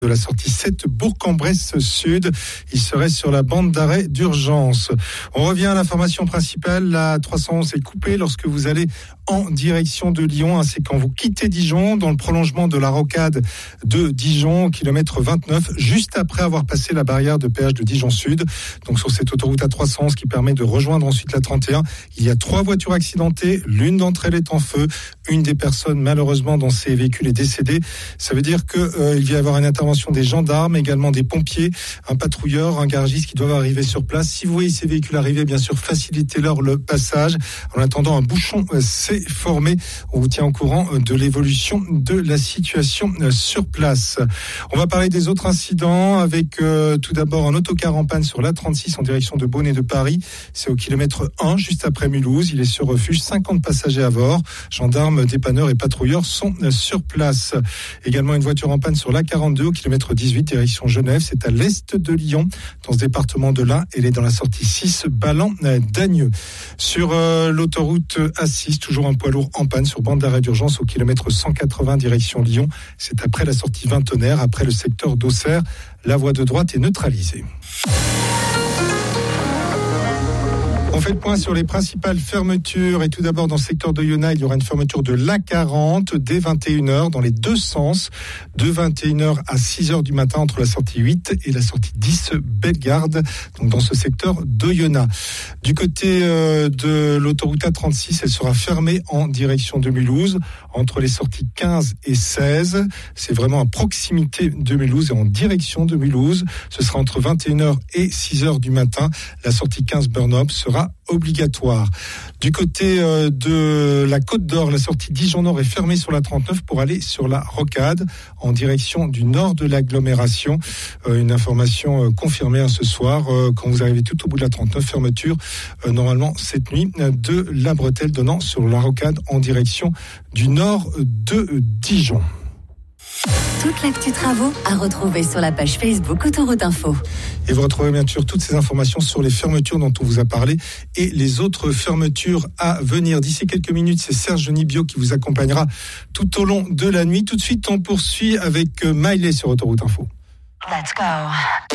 de la sortie 7 Bourg-en-Bresse Sud. Il serait sur la bande d'arrêt d'urgence. On revient à l'information principale. La 311 est coupée lorsque vous allez en direction de Lyon. C'est quand vous quittez Dijon, dans le prolongement de la rocade de Dijon, kilomètre 29, juste après avoir passé la barrière de péage de Dijon Sud. Donc sur cette autoroute A311 qui permet de rejoindre ensuite la 31, il y a 3 voitures accidentées. L'une d'entre elles est en feu. Une des personnes, malheureusement, dans ces véhicules est décédée. Ça veut dire qu'il va y avoir une intervention des gendarmes, également des pompiers, un patrouilleur, un garagiste qui doivent arriver sur place. Si vous voyez ces véhicules arriver, bien sûr, facilitez-leur le passage. En attendant, un bouchon s'est formé. On vous tient au courant de l'évolution de la situation sur place. On va parler des autres incidents avec tout d'abord un autocar en panne sur l'A36 en direction de Beaune et de Paris. C'est au kilomètre 1, juste après Mulhouse. Il est sur refuge, 50 passagers à bord. Gendarmes, dépanneurs et patrouilleurs sont sur place. Également une voiture en panne sur l'A42 au kilomètre 18, direction Genève. C'est à l'est de Lyon, dans ce département de l'Ain. Elle est dans la sortie 6, Ballan-Dagneux. Sur l'autoroute A6, toujours un poids lourd en panne sur bande d'arrêt d'urgence au kilomètre 180, direction Lyon. C'est après la sortie 20 Tonnerre, après le secteur d'Auxerre. La voie de droite est neutralisée. On fait le point sur les principales fermetures et tout d'abord dans le secteur d'Oyonnax, il y aura une fermeture de l'A40 dès 21h dans les deux sens, de 21h à 6h du matin entre la sortie 8 et la sortie 10 Bellegarde, donc dans ce secteur d'Oyonnax. Du côté de l'autoroute A36, elle sera fermée en direction de Mulhouse entre les sorties 15 et 16. C'est vraiment à proximité de Mulhouse et en direction de Mulhouse. Ce sera entre 21h et 6h du matin. La sortie 15 Burn-Up sera obligatoire. Du côté de la Côte d'Or, la sortie Dijon Nord est fermée sur la 39 pour aller sur la Rocade en direction du nord de l'agglomération. Une information confirmée ce soir. Quand vous arrivez tout au bout de la 39, fermeture normalement cette nuit de la bretelle donnant sur la Rocade en direction du nord de Dijon. Toute l'actu travaux à retrouver sur la page Facebook Autoroute Info. Et vous retrouvez bien sûr toutes ces informations sur les fermetures dont on vous a parlé et les autres fermetures à venir. D'ici quelques minutes, c'est Serge Nibio qui vous accompagnera tout au long de la nuit. Tout de suite, on poursuit avec Miley sur Autoroute Info. Let's go.